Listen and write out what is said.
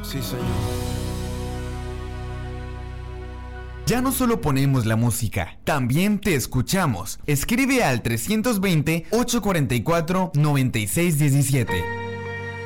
Sí, señor. Ya no solo ponemos la música, también te escuchamos. Escribe al 320-844-9617.